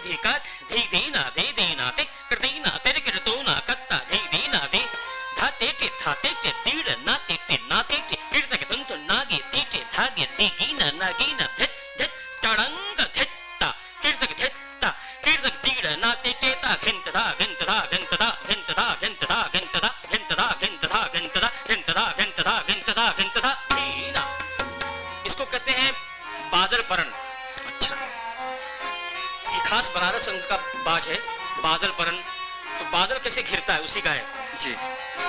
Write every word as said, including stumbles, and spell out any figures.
धिका धी दीना दे दीना ते कृतीना तेरे कृतोना कत्ता धी दीना दे धा तेटे था तेटे तीड़ ना तेटे ना तेटे कीर्तक तुंतु नागे तेटे धागे दीगीना नागीना धित धित तड़ंग धित्ता कीर्तक धित्ता कीर्तक तीड़ ना तेटे ता घिंत धा घिंत धा घिंत धा घिंत धा घिंत धा घिंत धा घिंत धा घिंत धा घिंत धा घिंत धा घिंत धा घिंत धा घिंत धा दीना। इसको कहते हैं बादल परन। अच्छा, ये खास बनारस संघ का बाज है बादल परन। तो बादल कैसे घिरता है उसी का है जी।